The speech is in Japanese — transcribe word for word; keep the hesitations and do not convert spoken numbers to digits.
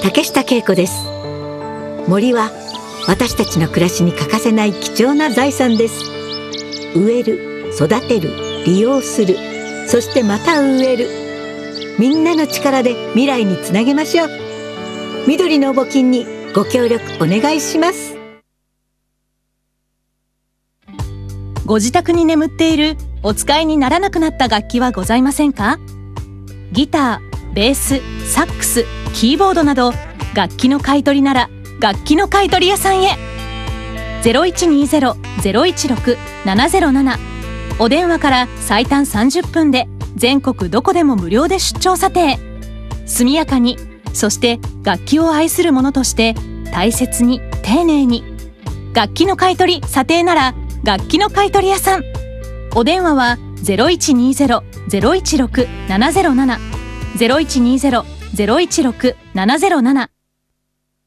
竹下恵子です。森は私たちの暮らしに欠かせない貴重な財産です。植える、育てる、利用する、そしてまた植える。みんなの力で未来につなげましょう。緑の募金にご協力お願いします。 ご自宅に眠っているお使いにならなくなった楽器はございませんか？ギター、ベース、サックス、キーボードなど楽器の買い取りなら楽器の買い取り屋さんへ。 ゼロいちにゼロ ゼロいちろく ななゼロなな お電話から最短さんじゅっぷんで全国どこでも無料で出張査定。速やかに、そして楽器を愛する者として大切に丁寧に。楽器の買い取り査定なら楽器の買い取り屋さん。お電話は ゼロいちにゼロ ゼロいちろく ななゼロなな ゼロいちにゼロ ゼロいちろく ななゼロなな